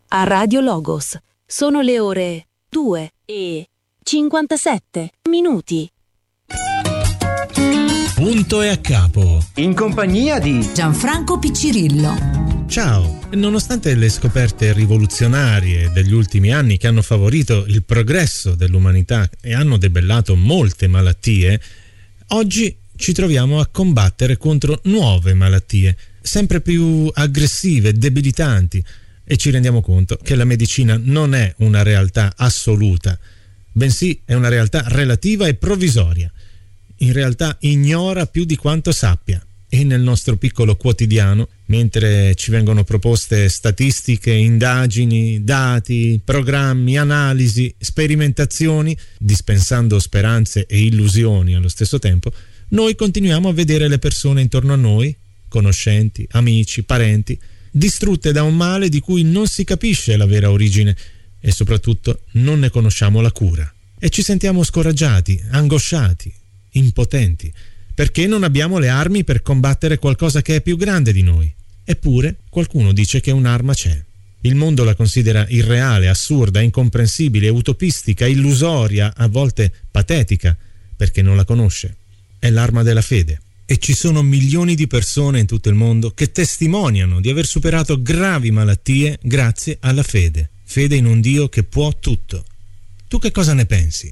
a Radio Logos. Sono le ore 2:57. Punto e a capo. In compagnia di Gianfranco Piccirillo. Ciao. Nonostante le scoperte rivoluzionarie degli ultimi anni che hanno favorito il progresso dell'umanità e hanno debellato molte malattie, oggi ci troviamo a combattere contro nuove malattie, sempre più aggressive, debilitanti, e ci rendiamo conto che la medicina non è una realtà assoluta, bensì è una realtà relativa e provvisoria. In realtà ignora più di quanto sappia, e nel nostro piccolo quotidiano, mentre ci vengono proposte statistiche, indagini, dati, programmi, analisi, sperimentazioni, dispensando speranze e illusioni allo stesso tempo, noi continuiamo a vedere le persone intorno a noi, conoscenti, amici, parenti, distrutte da un male di cui non si capisce la vera origine e soprattutto non ne conosciamo la cura. E ci sentiamo scoraggiati, angosciati, impotenti, perché non abbiamo le armi per combattere qualcosa che è più grande di noi. Eppure qualcuno dice che un'arma c'è. Il mondo la considera irreale, assurda, incomprensibile, utopistica, illusoria, a volte patetica, perché non la conosce. È l'arma della fede. E ci sono milioni di persone in tutto il mondo che testimoniano di aver superato gravi malattie grazie alla fede. Fede in un Dio che può tutto. Tu che cosa ne pensi?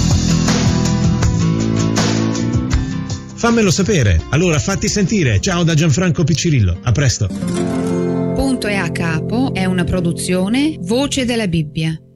Fammelo sapere, allora fatti sentire. Ciao da Gianfranco Piccirillo, a presto. Punto e a capo è una produzione Voce della Bibbia.